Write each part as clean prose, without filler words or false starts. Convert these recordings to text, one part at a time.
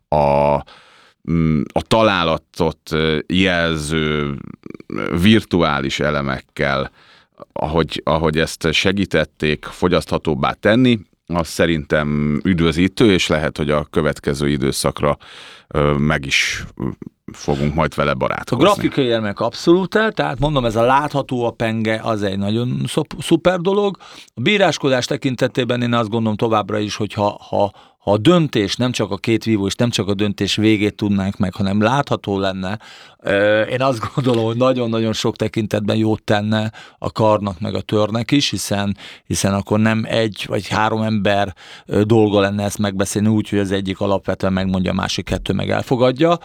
a találatot jelző virtuális elemekkel, ahogy ezt segítették fogyaszthatóbbá tenni, az szerintem üdvözítő, és lehet, hogy a következő időszakra meg is fogunk majd vele barátkozni. A grafikai elemek abszolút, tehát mondom, ez a látható a penge, az egy nagyon szuper dolog. A bíráskodás tekintetében én azt gondolom továbbra is, hogy ha a döntés nem csak a két vívó, és nem csak a döntés végét tudnánk meg, hanem látható lenne, én azt gondolom, hogy nagyon-nagyon sok tekintetben jót tenne a karnak meg a törnek is, hiszen akkor nem egy vagy három ember dolga lenne ezt megbeszélni úgy, hogy az egyik alapvetően megmondja, a másik kettő meg elfogadja.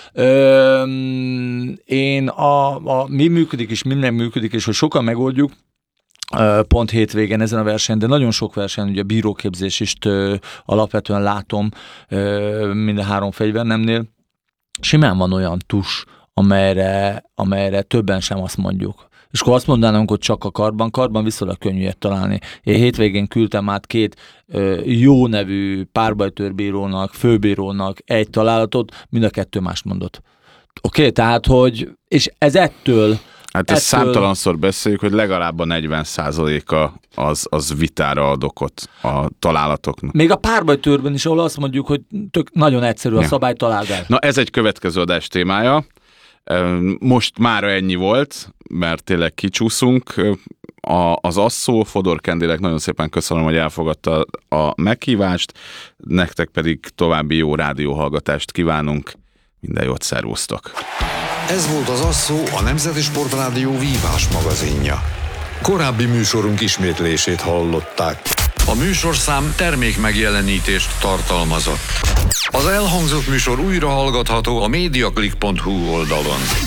Mi működik és mi nem működik, és hogy sokan megoldjuk, pont hétvégén ezen a versenyen, de nagyon sok verseny, ugye a bíróképzés is alapvetően látom minden három fegyvernemnél. Simán van olyan tus, amelyre többen sem azt mondjuk. És akkor azt mondanánk, hogy csak a karban viszonylag könnyű ilyet találni. Én hétvégén küldtem át 2 jó nevű párbajtőrbírónak, főbírónak egy találatot, mind a 2 mást mondott. Oké, tehát, hogy, és ez ettől ezt számtalanszor beszéljük, hogy legalább a 40%-a az vitára ad okot a találatoknak. Még a párbajtőrben is, ahol azt mondjuk, hogy nagyon egyszerű a szabály, találd el. Na, ez egy következő adás témája. Most mára ennyi volt, mert tényleg kicsúszunk. Az Asszó, Fodor Kendélek, nagyon szépen köszönöm, hogy elfogadta a meghívást, nektek pedig további jó rádióhallgatást kívánunk. Minden jót, szervusztok! Ez volt az Asszó, a Nemzeti Sportrádió vívás magazinja. Korábbi műsorunk ismétlését hallották. A műsorszám termékmegjelenítést tartalmazott. Az elhangzott műsor újra hallgatható a mediaclick.hu oldalon.